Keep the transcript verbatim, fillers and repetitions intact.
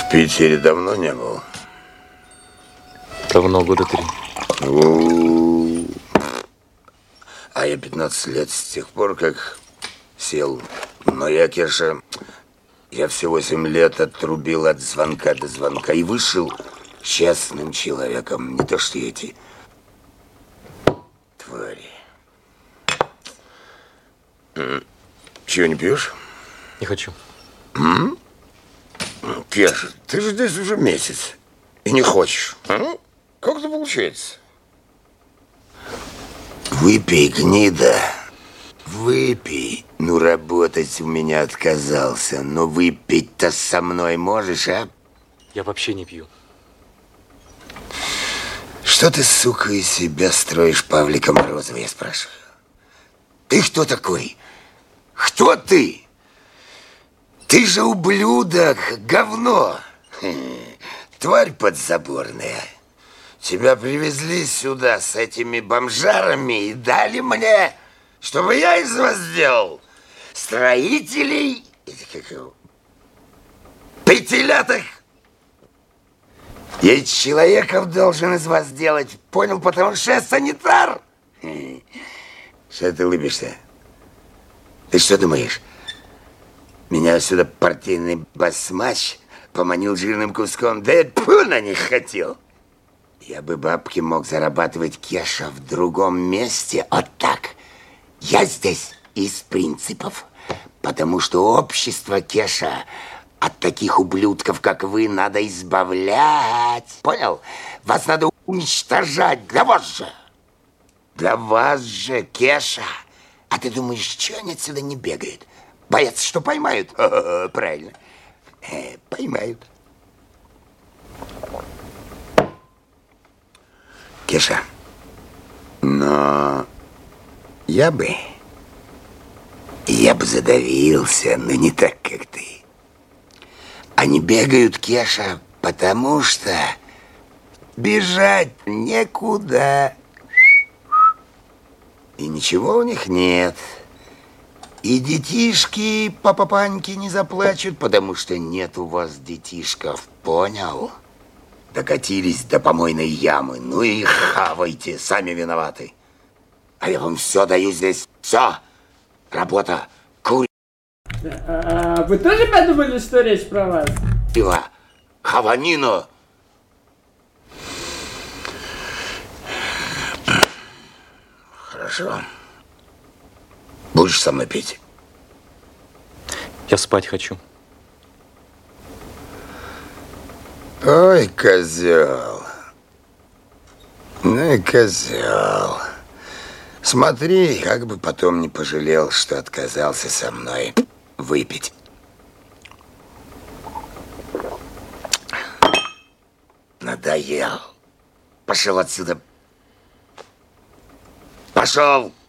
В Питере давно не был? Давно, года три. У-у-у. А я пятнадцать лет с тех пор, как сел. Но я, Кеша, я все восемь лет отрубил от звонка до звонка и вышел честным человеком. Не то что эти твари. Чего, не пьешь? Не хочу. М? Кеша, ты же здесь уже месяц и не хочешь. А? Как это получается? Выпей, гнида. Выпей. Ну, работать у меня отказался. Но выпить-то со мной можешь, а? Я вообще не пью. Что ты, сука, из себя строишь, Павлика Морозова, я спрашиваю? Ты кто такой? Кто ты? Ты же ублюдок, говно. Тварь подзаборная. Тебя привезли сюда с этими бомжарами и дали мне, чтобы я из вас сделал строителей, пятилеток. Я человеков должен из вас сделать, понял, потому что я санитар. Что ты улыбишься? Ты что думаешь? Меня сюда партийный басмач поманил жирным куском, да я тьфу на них хотел. Я бы бабки мог зарабатывать, Кеша, в другом месте, вот так. Я здесь из принципов, потому что общество, Кеша, от таких ублюдков, как вы, надо избавлять. Понял? Вас надо уничтожать. Для вас же. Для вас же, Кеша. А ты думаешь, что они отсюда не бегают? Боятся, что поймают? О, правильно. Э, поймают. Кеша, но я бы, я бы задавился, но не так, как ты. Они бегают, Кеша, потому что бежать некуда. И ничего у них нет. И детишки, папа-паньки не заплачут, потому что нет у вас детишков, понял? Докатились до помойной ямы, ну и хавайте, сами виноваты. А я вам все даю здесь, все. Работа, курь. А, вы тоже подумали, что речь про вас? Пила, хаванину. Хорошо. Будешь со мной пить? Я спать хочу. Ой, козел. Ну и козел. Смотри, как бы потом не пожалел, что отказался со мной выпить. Надоел. Пошел отсюда. Пошел.